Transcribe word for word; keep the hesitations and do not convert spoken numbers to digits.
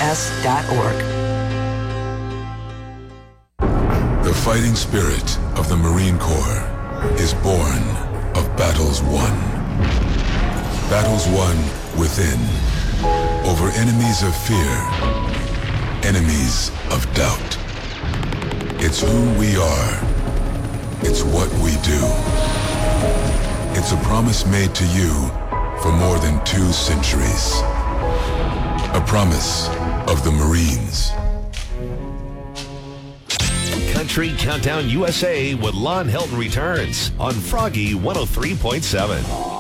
s dot org. The fighting spirit of the Marine Corps is born of battles won. Battles won within, over enemies of fear, enemies of doubt. It's who we are. It's what we do. It's a promise made to you for more than two centuries. A promise of the Marines. Country Countdown U S A with Lon Hilton returns on Froggy one oh three point seven.